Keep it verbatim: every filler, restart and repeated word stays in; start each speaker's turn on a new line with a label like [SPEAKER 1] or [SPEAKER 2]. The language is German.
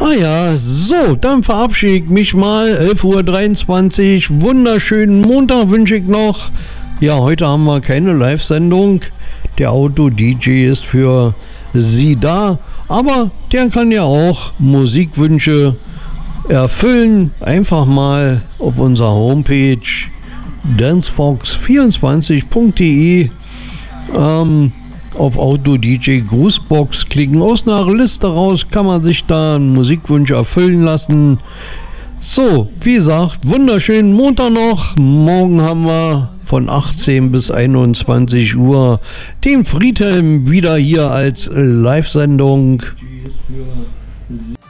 [SPEAKER 1] Naja, so, dann verabschiede ich mich mal. elf Uhr dreiundzwanzig, wunderschönen Montag wünsche ich noch. Ja, heute haben wir keine Live-Sendung. Der Auto-D J ist für Sie da. Aber der kann ja auch Musikwünsche erfüllen. Einfach mal auf unserer Homepage dancefox vierundzwanzig punkt de ähm, auf Auto-D J Grußbox klicken. Aus einer Liste raus kann man sich da einen Musikwunsch erfüllen lassen. So, wie gesagt, wunderschönen Montag noch. Morgen haben wir von achtzehn bis einundzwanzig Uhr den Friedhelm wieder hier als Live-Sendung.